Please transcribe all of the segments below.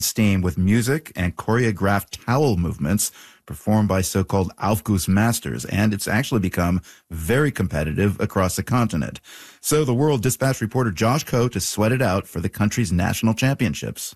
steam with music and choreographed towel movements performed by so-called Aufguss masters, and it's actually become very competitive across the continent. So the World Dispatch reporter Josh Coate has sweated out for the country's national championships.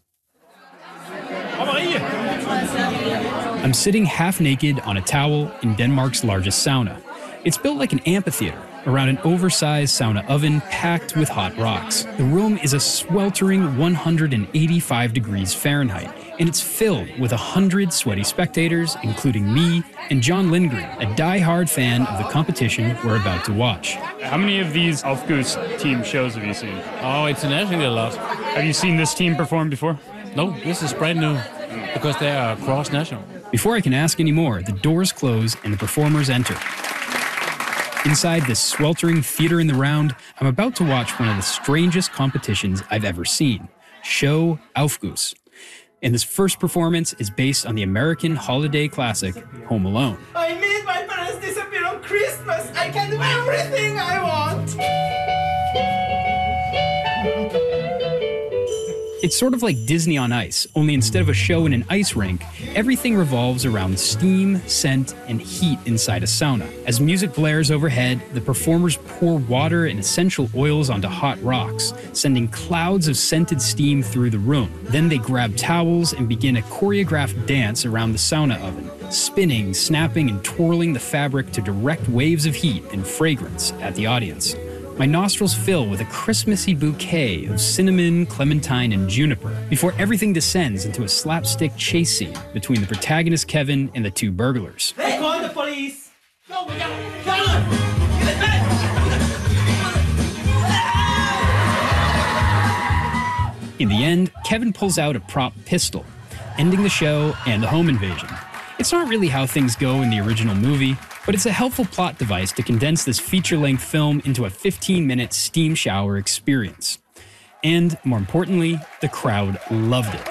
I'm sitting half naked on a towel in Denmark's largest sauna. It's built like an amphitheater around an oversized sauna oven packed with hot rocks. The room is a sweltering 185 degrees Fahrenheit, and it's filled with 100 sweaty spectators, including me and John Lindgren, a die-hard fan of the competition we're about to watch. How many of these Aufguss team shows have you seen? Oh, internationally a lot. Have you seen this team perform before? No, this is brand new because they are cross-national. Before I can ask any more, the doors close and the performers enter. Inside this sweltering theater in the round, I'm about to watch one of the strangest competitions I've ever seen, Show Aufguss. And this first performance is based on the American holiday classic, Home Alone. I made my parents disappear on Christmas. I can do everything I want. It's sort of like Disney on Ice, only instead of a show in an ice rink, everything revolves around steam, scent, and heat inside a sauna. As music blares overhead, the performers pour water and essential oils onto hot rocks, sending clouds of scented steam through the room. Then they grab towels and begin a choreographed dance around the sauna oven, spinning, snapping, and twirling the fabric to direct waves of heat and fragrance at the audience. My nostrils fill with a Christmassy bouquet of cinnamon, clementine, and juniper before everything descends into a slapstick chase scene between the protagonist Kevin and the two burglars. Hey, call the police! Go, we got In the end, Kevin pulls out a prop pistol, ending the show and the home invasion. It's not really how things go in the original movie, but it's a helpful plot device to condense this feature-length film into a 15-minute steam shower experience. And, more importantly, the crowd loved it.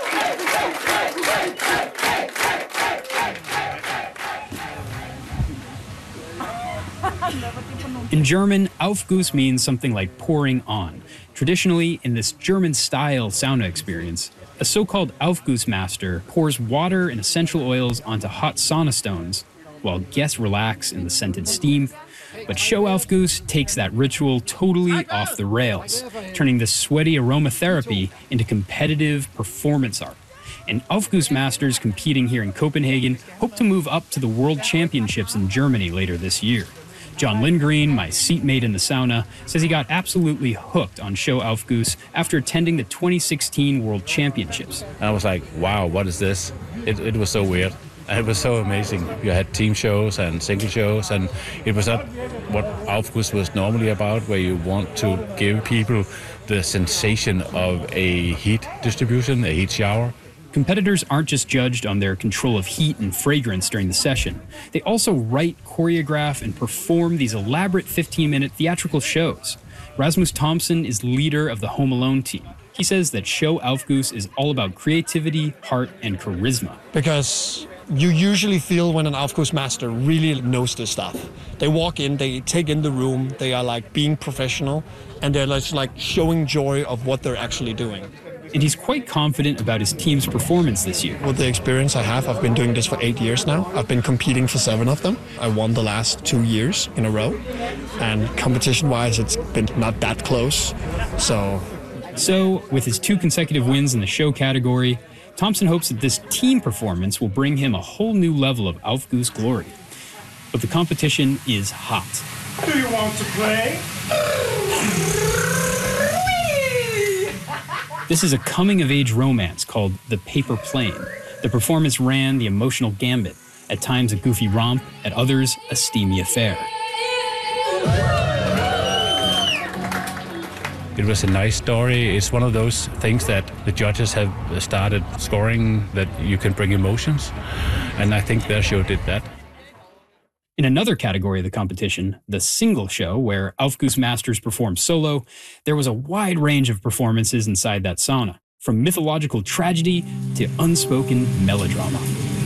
In German, Aufguss means something like pouring on. Traditionally, in this German-style sauna experience, a so-called Aufguss master pours water and essential oils onto hot sauna stones while guests relax in the scented steam. But Show Aufguss takes that ritual totally off the rails, turning this sweaty aromatherapy into competitive performance art. And Aufguss masters competing here in Copenhagen hope to move up to the World Championships in Germany later this year. John Lindgren, my seatmate in the sauna, says he got absolutely hooked on Show Aufguss after attending the 2016 World Championships. I was like, wow, what is this? It was so weird. It was so amazing. You had team shows and single shows, and it was not what Aufguss was normally about, where you want to give people the sensation of a heat distribution, a heat shower. Competitors aren't just judged on their control of heat and fragrance during the session. They also write, choreograph, and perform these elaborate 15-minute theatrical shows. Rasmus Thomsen is leader of the Home Alone team. He says that Show Aufguss is all about creativity, heart, and charisma. Because you usually feel when an Aufguss master really knows this stuff. They walk in, they take in the room, they are like being professional, and they're just like showing joy of what they're actually doing. And he's quite confident about his team's performance this year. With the experience I have, I've been doing this for 8 years now. I've been competing for 7 of them. I won the last 2 years in a row. And competition-wise, it's been not that close. So, with his 2 consecutive wins in the show category, Thomsen hopes that this team performance will bring him a whole new level of Aufguss glory. But the competition is hot. Do you want to play? This is a coming-of-age romance called The Paper Plane. The performance ran the emotional gambit, at times a goofy romp, at others a steamy affair. It was a nice story. It's one of those things that the judges have started scoring, that you can bring emotions, and I think their show did that. In another category of the competition, the single show, where Aufguss masters performed solo, there was a wide range of performances inside that sauna, from mythological tragedy to unspoken melodrama.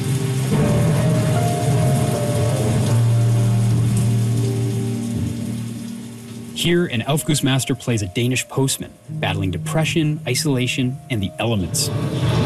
Here, an Aufguss master plays a Danish postman, battling depression, isolation, and the elements.